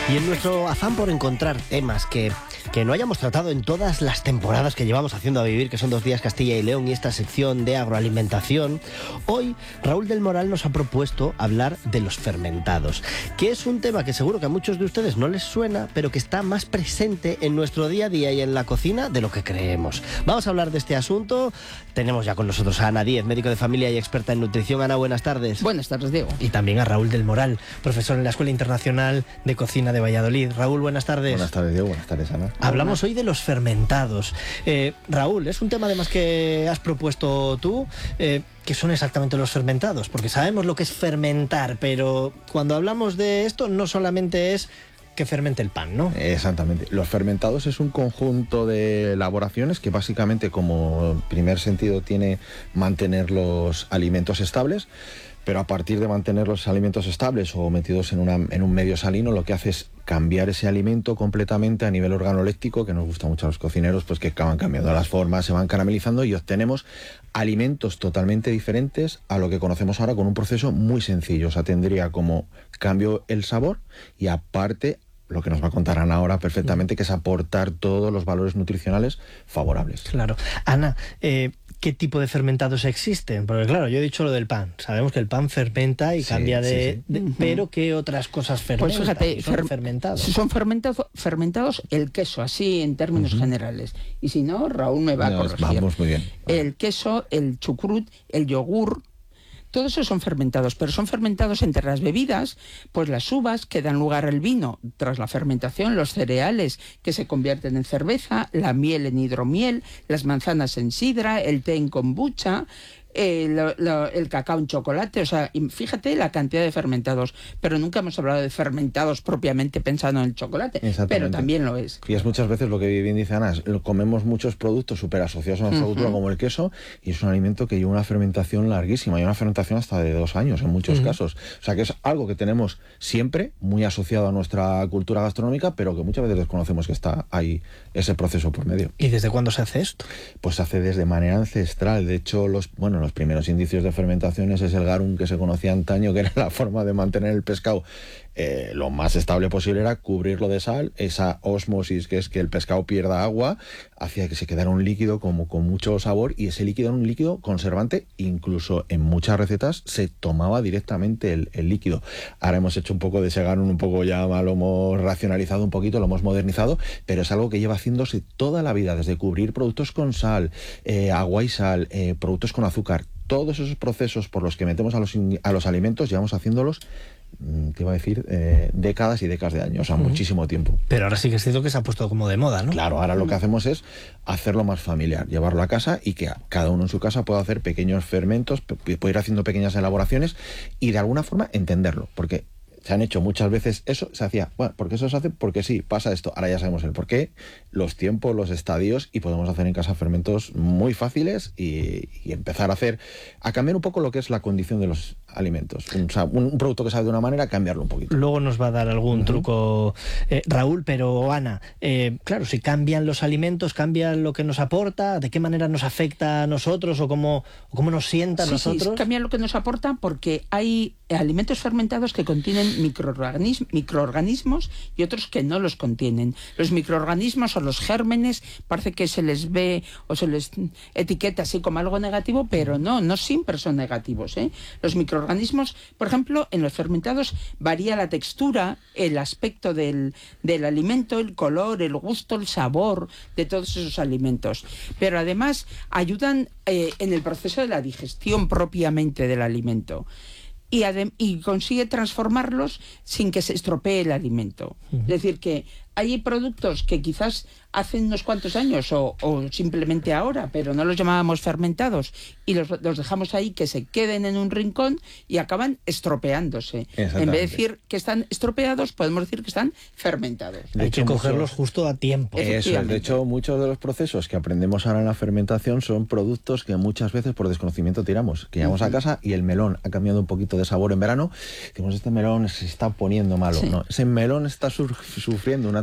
Y en nuestro afán por encontrar temas que no hayamos tratado en todas las temporadas que llevamos haciendo A Vivir, que son 2 días Castilla y León y esta sección de agroalimentación, hoy Raúl del Moral nos ha propuesto hablar de los fermentados, que es un tema que seguro que a muchos de ustedes no les suena, pero que está más presente en nuestro día a día y en la cocina de lo que creemos. Vamos a hablar de este asunto. Tenemos ya con nosotros a Ana Díez, médico de familia y experta en nutrición. Ana, buenas tardes. Buenas tardes, Diego. Y también a Raúl del Moral, profesor en la Escuela Internacional de Cocina de Valladolid. Raúl, buenas tardes. Buenas tardes, Diego. Buenas tardes, Ana. Hablamos hoy de los fermentados. Raúl, es un tema además que has propuesto tú. ¿Qué son exactamente los fermentados? Porque sabemos lo que es fermentar, pero cuando hablamos de esto no solamente es que fermente el pan, ¿no? Exactamente. Los fermentados es un conjunto de elaboraciones que básicamente, como primer sentido, tiene mantener los alimentos estables, pero a partir de mantener los alimentos estables o metidos en un medio salino, lo que hace es cambiar ese alimento completamente a nivel organoléptico, que nos gusta mucho a los cocineros, pues que acaban cambiando las formas, se van caramelizando y obtenemos alimentos totalmente diferentes a lo que conocemos ahora con un proceso muy sencillo. O sea, tendría como cambio el sabor y aparte lo que nos va a contar Ana ahora perfectamente, que es aportar todos los valores nutricionales favorables. Claro. Ana, ¿qué tipo de fermentados existen? Porque claro, yo he dicho lo del pan. Sabemos que el pan fermenta y cambia de... Pero ¿qué otras cosas fermentan? Pues fíjate, son fermentados. Son fermentados el queso, así en términos generales. Y si no, Raúl me va a corregir. Vamos muy bien. El queso, el chucrut, el yogur... Todos esos son fermentados, pero son fermentados entre las bebidas, pues las uvas que dan lugar al vino tras la fermentación, los cereales que se convierten en cerveza, la miel en hidromiel, las manzanas en sidra, el té en kombucha, el cacao en chocolate. O sea, fíjate la cantidad de fermentados, pero nunca hemos hablado de fermentados propiamente pensando en el chocolate, pero también lo es. Y es muchas veces lo que bien dice Ana, comemos muchos productos súper asociados a nuestra cultura como el queso, y es un alimento que lleva una fermentación larguísima, y una fermentación hasta de 2 años en muchos casos. O sea que es algo que tenemos siempre muy asociado a nuestra cultura gastronómica, pero que muchas veces desconocemos que está ahí ese proceso por medio. ¿Y desde cuándo se hace esto? Pues se hace desde manera ancestral. De hecho, los primeros indicios de fermentaciones es el garum que se conocía antaño, que era la forma de mantener el pescado lo más estable posible, era cubrirlo de sal. Esa ósmosis, que es que el pescado pierda agua, hacía que se quedara un líquido como con mucho sabor, y ese líquido era un líquido conservante. Incluso en muchas recetas se tomaba directamente el líquido. Ahora hemos hecho un poco de ese garum, un poco ya lo hemos racionalizado un poquito, lo hemos modernizado, pero es algo que lleva haciéndose toda la vida, desde cubrir productos con sal, agua y sal, productos con azúcar. Todos esos procesos por los que metemos a los alimentos llevamos haciéndolos, te iba a decir, décadas y décadas de años, o sea, muchísimo tiempo. Pero ahora sí que es cierto que se ha puesto como de moda, ¿no? Claro, ahora lo que hacemos es hacerlo más familiar, llevarlo a casa y que cada uno en su casa pueda hacer pequeños fermentos, puede ir haciendo pequeñas elaboraciones y de alguna forma entenderlo, porque se han hecho muchas veces eso, se hacía, bueno, porque eso se hace, porque sí, pasa esto, ahora ya sabemos el porqué, los tiempos, los estadios, y podemos hacer en casa fermentos muy fáciles y empezar a cambiar un poco lo que es la condición de los alimentos. O sea, un producto que sabe de una manera, cambiarlo un poquito. Luego nos va a dar algún truco Raúl, pero Ana, claro, si cambian los alimentos, cambian lo que nos aporta, ¿de qué manera nos afecta a nosotros o cómo nos sienta a nosotros? Sí, cambian lo que nos aporta porque hay alimentos fermentados que contienen microorganismos y otros que no los contienen. Los microorganismos o los gérmenes parece que se les ve o se les etiqueta así como algo negativo, pero no siempre son negativos, ¿eh? Los microorganismos, por ejemplo, en los fermentados varía la textura, el aspecto del alimento, el color, el gusto, el sabor de todos esos alimentos. Pero además ayudan en el proceso de la digestión propiamente del alimento. Y consigue transformarlos sin que se estropee el alimento. Es decir, que hay productos que quizás hace unos cuantos años o simplemente ahora, pero no los llamábamos fermentados, y los dejamos ahí que se queden en un rincón y acaban estropeándose. En vez de decir que están estropeados, podemos decir que están fermentados. Hay que cogerlos justo a tiempo. Eso es. De hecho, muchos de los procesos que aprendemos ahora en la fermentación son productos que muchas veces por desconocimiento tiramos. Que llegamos a casa y el melón ha cambiado un poquito de sabor en verano. Decimos, este melón se está poniendo malo. Sí. No, ese melón está sufriendo una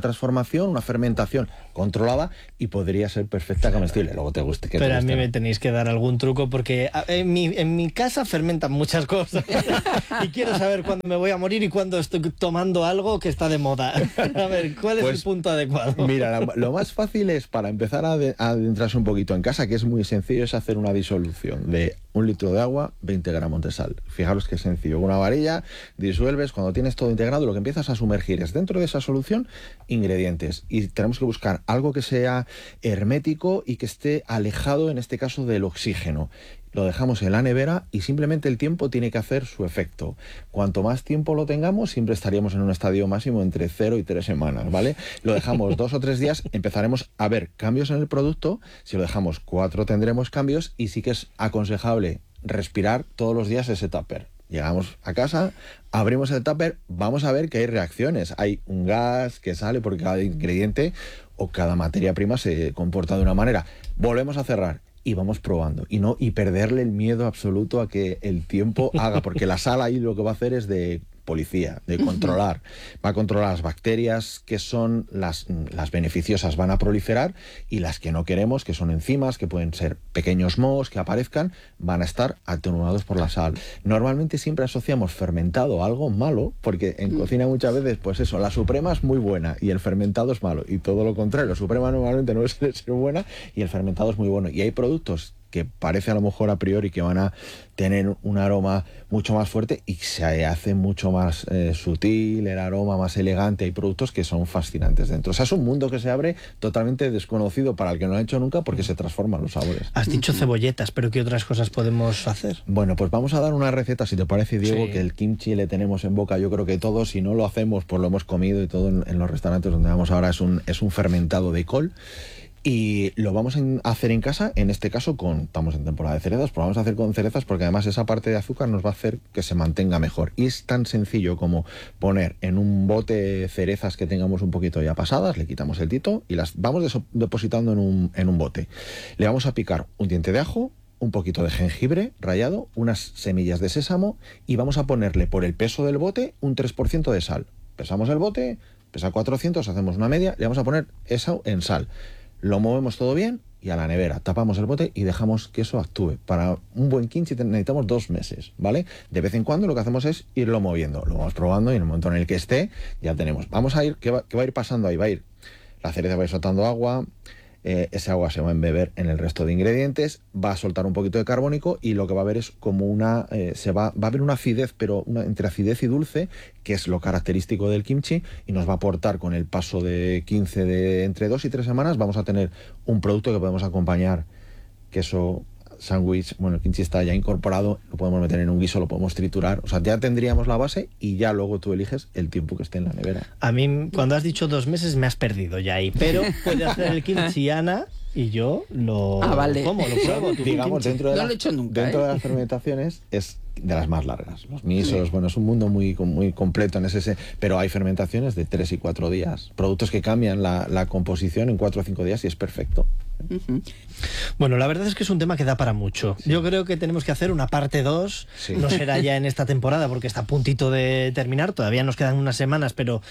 transformación, una fermentación controlada y podría ser perfecta comestible. Luego te guste. Pero a mí me tenéis que dar algún truco porque en mi casa fermentan muchas cosas y quiero saber cuándo me voy a morir y cuándo estoy tomando algo que está de moda. A ver, ¿cuál es el punto adecuado? Mira, lo más fácil es, para empezar a adentrarse un poquito en casa, que es muy sencillo, es hacer una disolución de 1 litro de agua, 20 gramos de sal. Fijaros qué sencillo. Una varilla, disuelves, cuando tienes todo integrado, lo que empiezas a sumergir es dentro de esa solución ingredientes. Y tenemos que buscar algo que sea hermético y que esté alejado, en este caso, del oxígeno. Lo dejamos en la nevera y simplemente el tiempo tiene que hacer su efecto. Cuanto más tiempo lo tengamos, siempre estaríamos en un estadio máximo entre 0 y 3 semanas, ¿vale? Lo dejamos 2 o 3 días, empezaremos a ver cambios en el producto. Si lo dejamos 4 tendremos cambios y sí que es aconsejable respirar todos los días ese tupper. Llegamos a casa, abrimos el tupper, vamos a ver que hay reacciones. Hay un gas que sale porque cada ingrediente o cada materia prima se comporta de una manera. Volvemos a cerrar y vamos probando y perderle el miedo absoluto a que el tiempo haga, porque la sal ahí lo que va a hacer es de policía, de controlar. Va a controlar las bacterias que son las beneficiosas, van a proliferar, y las que no queremos, que son enzimas, que pueden ser pequeños mohos que aparezcan, van a estar atenuados por la sal. Normalmente siempre asociamos fermentado a algo malo, porque en cocina muchas veces, pues eso, la suprema es muy buena y el fermentado es malo, y todo lo contrario, la suprema normalmente no suele ser buena y el fermentado es muy bueno. Y hay productos que parece a lo mejor a priori que van a tener un aroma mucho más fuerte y se hace mucho más sutil, el aroma más elegante. Hay productos que son fascinantes dentro. O sea, es un mundo que se abre totalmente desconocido para el que no lo ha hecho nunca, porque se transforman los sabores. Has dicho cebolletas, pero ¿qué otras cosas podemos hacer? Bueno, pues vamos a dar una receta, si te parece, Diego, Sí. que el kimchi le tenemos en boca, yo creo que todos, si no lo hacemos, pues lo hemos comido, y todo en los restaurantes donde vamos ahora es un fermentado de col. Y lo vamos a hacer en casa, en este caso estamos en temporada de cerezas, pero vamos a hacer con cerezas porque además esa parte de azúcar nos va a hacer que se mantenga mejor. Y es tan sencillo como poner en un bote cerezas que tengamos un poquito ya pasadas, le quitamos el tito y las vamos depositando en un bote. Le vamos a picar un diente de ajo, un poquito de jengibre rallado, unas semillas de sésamo, y vamos a ponerle por el peso del bote un 3% de sal. Pesamos el bote, pesa 400, hacemos una media, le vamos a poner eso en sal. Lo movemos todo bien y a la nevera. Tapamos el bote y dejamos que eso actúe. Para un buen kimchi necesitamos 2 meses, ¿vale? De vez en cuando lo que hacemos es irlo moviendo. Lo vamos probando y en el momento en el que esté, ya tenemos. Vamos a ir, ¿qué va a ir pasando ahí? La cereza va a ir soltando agua, ese agua se va a embeber en el resto de ingredientes, va a soltar un poquito de carbónico y lo que va a haber es como va a haber una acidez, pero entre acidez y dulce, que es lo característico del kimchi, y nos va a aportar, con el paso de entre 2 y 3 semanas, vamos a tener un producto que podemos acompañar, queso, sándwich. Bueno, el kimchi está ya incorporado, lo podemos meter en un guiso, lo podemos triturar, o sea, ya tendríamos la base y ya luego tú eliges el tiempo que esté en la nevera. A mí, cuando has dicho 2 meses, me has perdido ya ahí, pero puede hacer el kimchi Ana y yo lo vale. como, lo pruebo. Digamos, dentro de No lo he hecho nunca, de las fermentaciones es de las más largas. Los misos, bueno, es un mundo muy completo en ese, pero hay fermentaciones de 3 y 4 días. Productos que cambian la composición en 4 o 5 días y es perfecto. Bueno, la verdad es que es un tema que da para mucho. Sí. Yo creo que tenemos que hacer una parte 2. Sí. No será ya en esta temporada porque está a puntito de terminar. Todavía nos quedan unas semanas, pero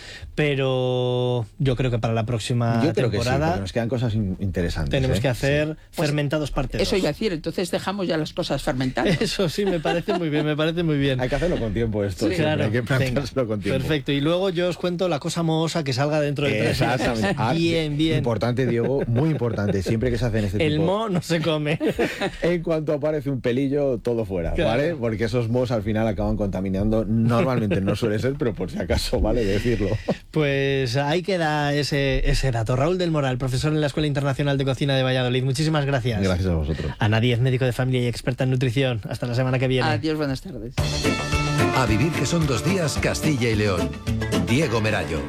yo creo que para la próxima temporada sí, nos quedan cosas interesantes. Tenemos que hacer fermentados parte 2. Eso iba a decir, entonces dejamos ya las cosas fermentadas. Eso sí, me parece muy bien, me parece muy bien. Hay que hacerlo con tiempo esto. Sí, claro. Hay que planteárselo con tiempo. Perfecto. Y luego yo os cuento la cosa mohosa que salga dentro de 3 meses. Exactamente. Bien. Importante, Diego, muy importante. Siempre que se hacen este tipo. El moho no se come. En cuanto aparece un pelillo, todo fuera, claro. ¿Vale? Porque esos mohos al final acaban contaminando. Normalmente no suele ser, pero por si acaso, vale decirlo. Pues ahí queda ese dato. Raúl del Moral, profesor en la Escuela Internacional de Cocina de Valladolid. Muchísimas gracias. Gracias a vosotros. Ana Díez, médico de familia y experta en nutrición. Hasta la semana que viene. Adiós, buenas tardes. A vivir, que son 2 días, Castilla y León. Diego Merayo.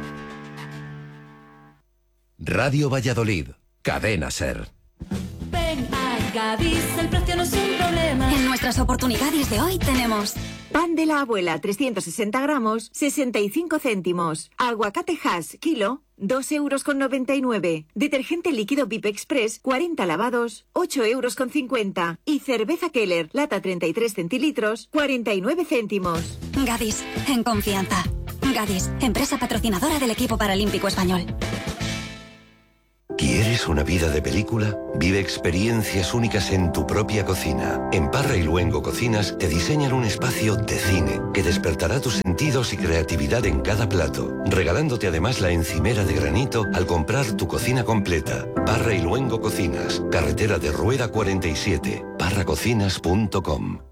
Radio Valladolid. Cadena SER. Ven a Gadis, el precio no es un problema. En nuestras oportunidades de hoy tenemos pan de la abuela 360 gramos, 65 céntimos. Aguacate Hass, kilo, 2,99 €. Detergente líquido VIP Express, 40 lavados, 8,50 €. Y cerveza Keller, lata 33 centilitros, 49 céntimos. Gadis, en confianza. Gadis, empresa patrocinadora del equipo paralímpico español. ¿Quieres una vida de película? Vive experiencias únicas en tu propia cocina. En Parra y Luengo Cocinas te diseñan un espacio de cine que despertará tus sentidos y creatividad en cada plato, regalándote además la encimera de granito al comprar tu cocina completa. Parra y Luengo Cocinas, carretera de Rueda 47, parracocinas.com.